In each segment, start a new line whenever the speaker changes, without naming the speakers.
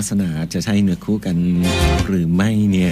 สนาจะใช่เนื้อคู่กันหรือไม่เนี่ย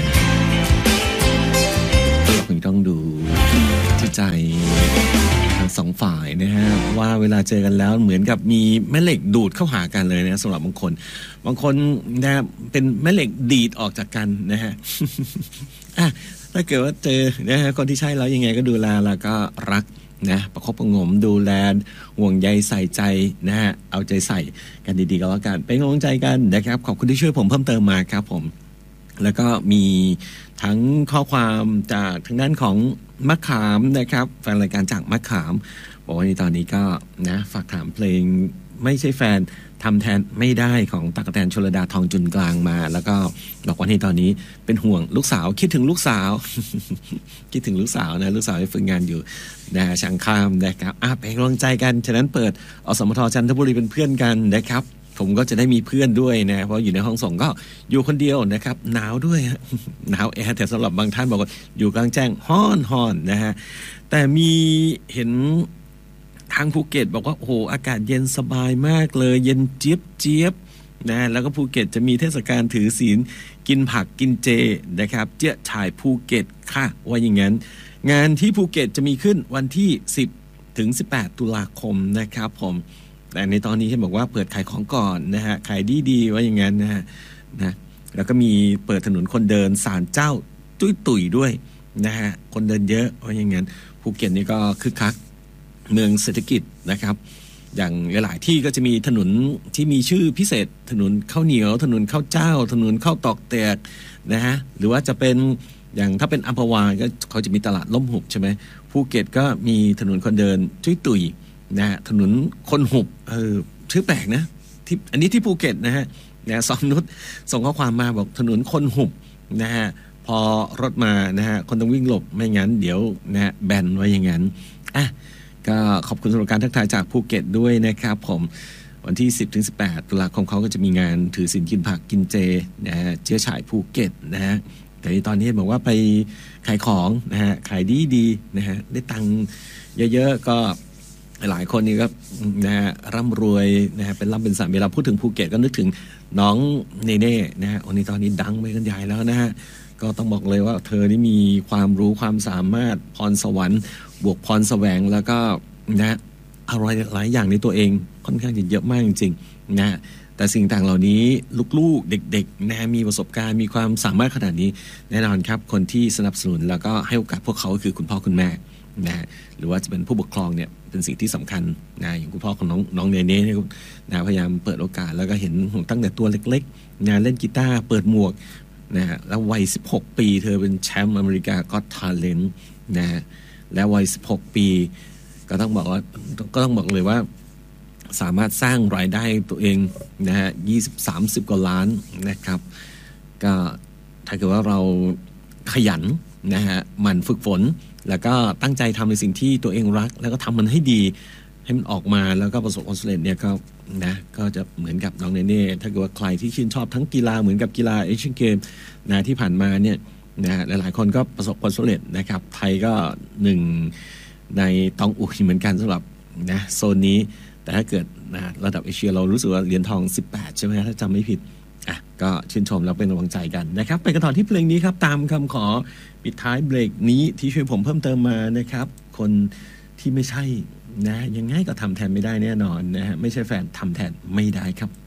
เราคงต้องดูที่ใจทั้งสองฝ่ายนะฮะว่าเวลาเจอกันแล้วเหมือนกับมีแม่เหล็กดูดเข้าหากันเลยนะสำหรับบางคนนะเป็นแม่เหล็กดีดออกจากกันนะฮะ ถ้าเกิดว่าเจอนะฮะคนที่ใช่แล้วยังไงก็ดูแลแล้วก็รักนะประคบประหงมดูแลห่วงใยใส่ใจนะฮะเอาใจใส่กันดีๆก็แล้วกันเป็นกำลังใจกันนะครับขอบคุณที่ช่วยผมเพิ่มเติมมาครับผมแล้วก็มีทั้งข้อความจากทางด้านของมะขามนะครับแฟนรายการจากมะขามบอกว่าในตอนนี้ก็นะฝากถามเพลงไม่ใช่แฟนทำแทนไม่ได้ของตั๊กแตนชลดาทองจุนกลางมาแล้วก็บอกว่าในตอนนี้เป็นห่วงลูกสาวคิดถึงลูกสาว คิดถึงลูกสาวนะลูกสาวไปฝึกงานอยู่นะช่างข้ามนะครับเป็นกำลังใจกันฉะนั้นเปิดอสมทจันทบุรีเป็นเพื่อนกันนะครับผมก็จะได้มีเพื่อนด้วยนะเพราะอยู่ในห้องส่งก็อยู่คนเดียวนะครับหนาวด้วยหนาวแอร์แต่สำหรับบางท่านบอกว่าอยู่กลางแจ้งฮ้อนนะฮะแต่มีเห็นทางภูเก็ตบอกว่าโอ้โหอากาศเย็นสบายมากเลยเย็นเจี๊ยบนะแล้วก็ภูเก็ตจะมีเทศกาลถือศีลกินผักกินเจนะครับเจี๊ยฉายภูเก็ตค่ะว่าอย่างนั้นงานที่ภูเก็ตจะมีขึ้นวันที่10ถึง18ตุลาคมนะครับผมแต่ในตอนนี้เห็นบอกว่าเปิดขายของก่อนนะฮะขายดีว่าอย่างนั้นนะฮะแล้วก็มีเปิดถนนคนเดินศาลเจ้าตุ้ยด้วยนะฮะคนเดินเยอะว่าอย่างนั้นภูเก็ตนี่ก็คึกคักเมืองเศรษฐกิจนะครับอย่างหลายที่ก็จะมีถนนที่มีชื่อพิเศษถนนข้าวเหนียวถนนข้าวเจ้าถนนข้าวตอกแตกนะฮะหรือว่าจะเป็นอย่างถ้าเป็นอัมพวาก็เขาจะมีตลาดล่มหุบใช่ไหมภูเก็ตก็มีถนนคนเดินตุ้ยนะฮะถนนคนหุบชื่อแปลกนะที่อันนี้ที่ภูเก็ตนะฮะสองนุชส่งข้อความมาบอกถนนคนหุบนะฮะพอรถมานะฮะคนต้องวิ่งหลบไม่งั้นเดี๋ยวนะฮะแบนไว้อย่างนั้นก็ขอบคุณสำหรับการทักทายจากภูเก็ตด้วยนะครับผมวันที่10ถึง18ตุลาคมเขาก็จะมีงานถือศีลกินผักกินเจนะฮะเชื้อฉายภูเก็ตนะฮะแต่ตอนนี้บอกว่าไปขายของนะฮะขายดีนะฮะได้ตังค์เยอะๆก็หลายคนนี่ก็นะฮะร่ำรวยนะฮะเป็นร่ำเป็นสันเวลาพูดถึงภูเก็ตก็นึกถึงน้องเนเน่นะฮะตอนนี้ดังไปกันใหญ่แล้วนะฮะก็ต้องบอกเลยว่าเธอนี่มีความรู้ความสามารถพรสวรรค์บวกพรแสวงแล้วก็นะอะไรหลายอย่างในตัวเองค่อนข้างจะเยอะมากจริงๆนะแต่สิ่งต่างเหล่านี้ลูกๆเด็กๆนะมีประสบการณ์มีความสามารถขนาดนี้แน่นอนครับคนที่สนับสนุนแล้วก็ให้โอกาสพวกเขาคือคุณพ่อคุณแม่นะหรือว่าจะเป็นผู้ปกครองเนี่ยเป็นสิ่งที่สำคัญนะอย่างคุณพ่อของน้องเนเน่นะพยายามเปิดโอกาสแล้วก็เห็นตั้งแต่ตัวเล็กๆนะเล่นกีตาร์เปิดหมวกนะแล้ววัย16ปีเธอเป็นแชมป์อเมริกาก็ทาเลนต์นะและวัย16ปีก็ต้องบอกเลยว่าสามารถสร้างรายได้ตัวเองนะฮะ20-30 กว่าล้านนะครับก็ถ้าเกิดว่าเราขยันนะฮะมันฝึกฝนแล้วก็ตั้งใจทำในสิ่งที่ตัวเองรักแล้วก็ทำมันให้ดีให้มันออกมาแล้วก็ประสบความสำเร็จเนี่ยก็จะเหมือนกับน้องเนเน่ถ้าเกิดว่าใครที่ชื่นชอบทั้งกีฬาเหมือนกับกีฬาเอเชียนเกมนะที่ผ่านมาเนี่ยนะหลายๆคนก็ประสบความสำเร็จนะครับไทยก็หนึ่งในตองอู่เหมือนกันสำหรับนะโซนนี้แต่ถ้าเกิดนะระดับเอเชียเรารู้สึกว่าเหรียญทอง18ใช่ไหมถ้าจำไม่ผิดก็ชื่นชมแล้วเป็นกำลังใจกันนะครับไปกันต่อที่เพลงนี้ครับตามคำขอปิดท้ายเบรกนี้ที่ช่วยผมเพิ่มเติมมานะครับคนที่ไม่ใช่นะยังไงก็ทำแทนไม่ได้แน่นอนนะฮะไม่ใช่แฟนทำแทนไม่ได้ครับ